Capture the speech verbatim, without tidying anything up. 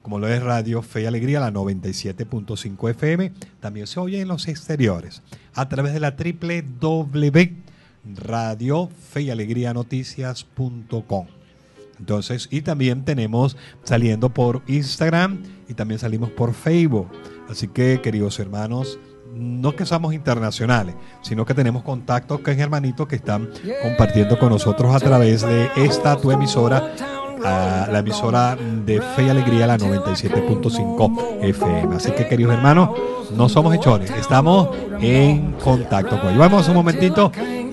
como lo es Radio Fe y Alegría, la noventa y siete punto cinco F M. También se oye en los exteriores a través de la doble u doble u doble u punto radio fe y alegría noticias punto com. Entonces, y también tenemos saliendo por Instagram y también salimos por Facebook. Así que, queridos hermanos, no que somos internacionales, sino que tenemos contactos con hermanitos que están compartiendo con nosotros a través de esta tu emisora, a la emisora de Fe y Alegría, la noventa y siete punto cinco F M. Así que, queridos hermanos, no somos hechones, estamos en contacto con ellos. Vamos un momentito